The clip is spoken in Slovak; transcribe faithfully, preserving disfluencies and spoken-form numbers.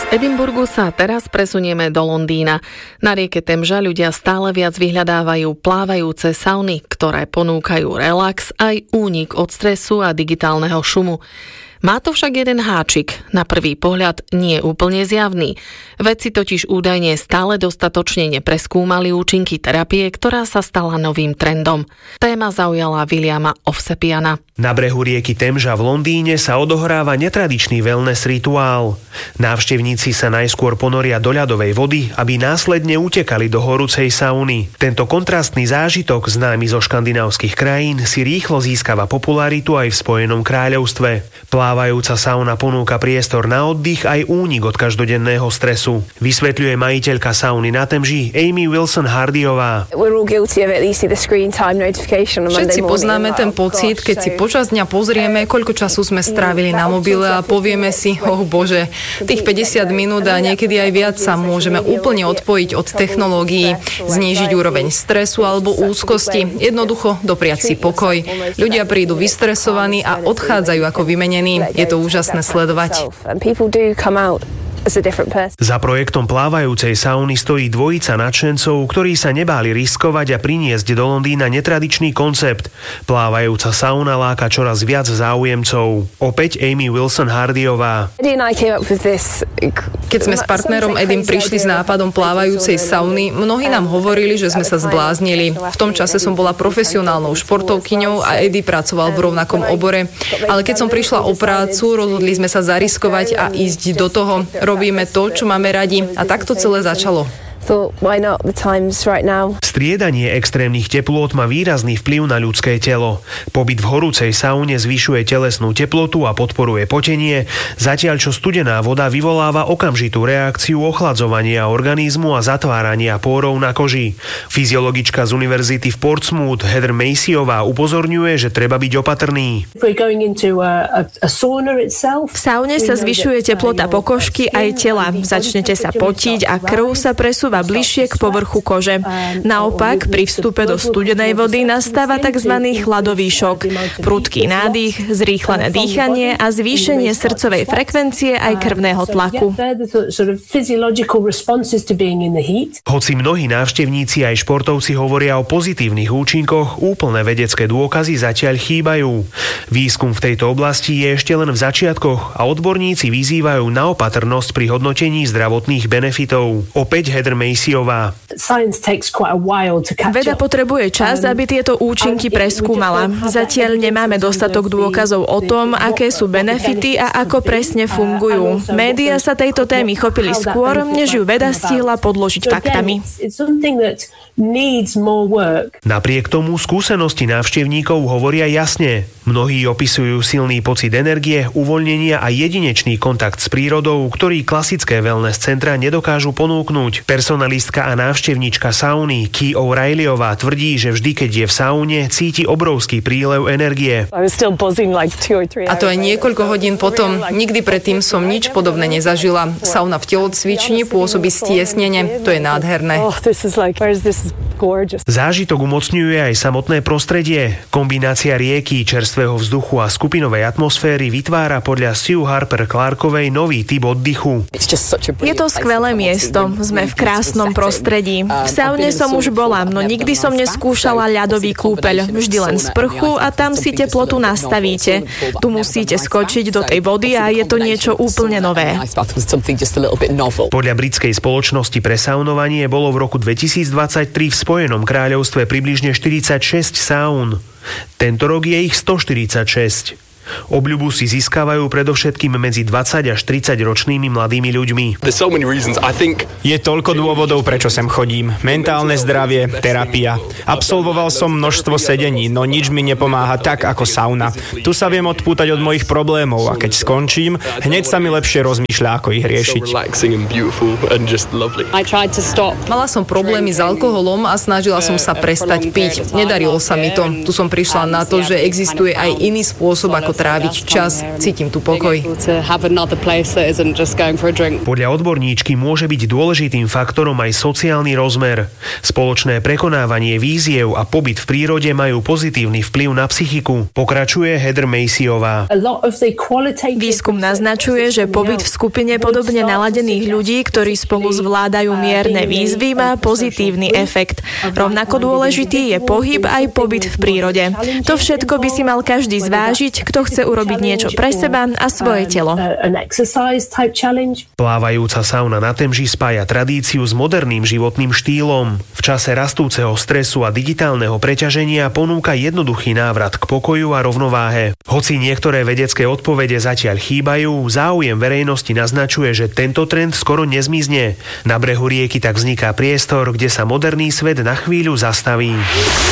Edinburgu sa teraz presunieme do Londýna. Na rieke Temža ľudia stále viac vyhľadávajú plávajúce sauny, ktoré ponúkajú relax aj únik od stresu a digitálneho šumu. Má to však jeden háčik, na prvý pohľad nie úplne zjavný. Vedci totiž údajne stále dostatočne nepreskúmali účinky terapie, ktorá sa stala novým trendom. Téma zaujala Williama Ovsepiana. Na brehu rieky Temža v Londýne sa odohráva netradičný wellness rituál. Návštevníci sa najskôr ponoria do ľadovej vody, aby následne utekali do horúcej sauny. Tento kontrastný zážitok, známy zo škandinávskych krajín, si rýchlo získava popularitu aj v Spojenom kráľovstve. Plávajúca sauna ponúka priestor na oddych aj únik od každodenného stresu. Vysvetľuje majiteľka sauny na Temži Amy Wilson Hardyová. Všetci poznáme ten pocit, keď si počas dňa pozrieme, koľko času sme strávili na mobile a povieme si, oh bože, tých päťdesiat minút a niekedy aj viac sa môžeme úplne odpojiť od technológií, znížiť úroveň stresu alebo úzkosti, jednoducho dopriať si pokoj. Ľudia prídu vystresovaní a odchádzajú ako vymenení. Je to úžasné sledovať. Za projektom plávajúcej sauny stojí dvojica nadšencov, ktorí sa nebáli riskovať a priniesť do Londýna netradičný koncept. Plávajúca sauna láka čoraz viac záujemcov. Opäť Amy Wilson Hardyová. Keď sme s partnerom Eddym prišli s nápadom plávajúcej sauny, mnohí nám hovorili, že sme sa zbláznili. V tom čase som bola profesionálnou športovkyňou a Eddy pracoval v rovnakom obore. Ale keď som prišla o prácu, rozhodli sme sa zariskovať a ísť do toho. Robíme to, čo máme radi. A tak to celé začalo. Striedanie extrémnych teplôt má výrazný vplyv na ľudské telo. Pobyt v horúcej saune zvyšuje telesnú teplotu a podporuje potenie, zatiaľ čo studená voda vyvoláva okamžitú reakciu ochladzovania organizmu a zatvárania pórov na koži. Fyziologička z univerzity v Portsmouth Heather Macyová upozorňuje, že treba byť opatrný. V saune sa zvyšuje teplota pokožky aj tela. Začnete sa potiť a krv sa presúva bližšie k povrchu kože. Naopak, pri vstupe do studenej vody nastáva tzv. Chladový šok, prudký nádych, zrýchlené dýchanie a zvýšenie srdcovej frekvencie aj krvného tlaku. Hoci mnohí návštevníci aj športovci hovoria o pozitívnych účinkoch, úplné vedecké dôkazy zatiaľ chýbajú. Výskum v tejto oblasti je ešte len v začiatkoch a odborníci vyzývajú na opatrnosť pri hodnotení zdravotných benefitov. Opäť Heather Macyová. Veda potrebuje čas, aby tieto účinky preskúmala. Zatiaľ nemáme dostatok dôkazov o tom, aké sú benefity a ako presne fungujú. Média sa tejto témy chopili skôr, než ju veda stihla podložiť faktami. Napriek tomu skúsenosti návštevníkov hovoria jasne. Mnohí opisujú silný pocit energie, uvoľnenia a jedinečný kontakt s prírodou, ktorý klasické wellness centra nedokážu ponúknuť. Personalistka a návštevníčka sauny Key O'Reillyová tvrdí, že vždy, keď je v saune, cíti obrovský prílev energie. A to aj niekoľko hodín potom. Nikdy predtým som nič podobné nezažila. Sauna v telocvični pôsobí stiesnene. To je nádherné. Zážitok umocňuje aj samotné prostredie. Kombinácia rieky, čerstvého vzduchu a skupinovej atmosféry vytvára podľa Sue Harper Clarkovej nový typ oddychu. Je to skvelé miesto. Sme v krásnom prostredí. V saune som už bola, no nikdy som neskúšala ľadový kúpeľ. Vždy len sprchu a tam si teplotu nastavíte. Tu musíte skočiť do tej vody a je to niečo úplne nové. Podľa britskej spoločnosti pre saunovanie bolo v roku dvetisícdvadsaťtri v Spojenom kráľovstve približne štyridsaťšesť saún. Tento rok je ich stoštyridsaťšesť. Obľubu si získavajú predovšetkým medzi dvadsať až tridsať ročnými mladými ľuďmi. Je toľko dôvodov, prečo sem chodím. Mentálne zdravie, terapia. Absolvoval som množstvo sedení, no nič mi nepomáha tak ako sauna. Tu sa viem odpútať od mojich problémov a keď skončím, hneď sa mi lepšie rozmýšľa, ako ich riešiť. Mala som problémy s alkoholom a snažila som sa prestať piť. Nedarilo sa mi to. Tu som prišla na to, že existuje aj iný spôsob, ako tráviť čas, cítim tu pokoj. Podľa odborníčky môže byť dôležitým faktorom aj sociálny rozmer. Spoločné prekonávanie víziev a pobyt v prírode majú pozitívny vplyv na psychiku. Pokračuje Heather Macyová. Výskum naznačuje, že pobyt v skupine podobne naladených ľudí, ktorí spolu zvládajú mierne výzvy, má pozitívny efekt. Rovnako dôležitý je pohyb aj pobyt v prírode. To všetko by si mal každý zvážiť, kto chce urobiť niečo pre seba a svoje telo. Plávajúca sauna na Temži spája tradíciu s moderným životným štýlom. V čase rastúceho stresu a digitálneho preťaženia ponúka jednoduchý návrat k pokoju a rovnováhe. Hoci niektoré vedecké odpovede zatiaľ chýbajú, záujem verejnosti naznačuje, že tento trend skoro nezmizne. Na brehu rieky tak vzniká priestor, kde sa moderný svet na chvíľu zastaví.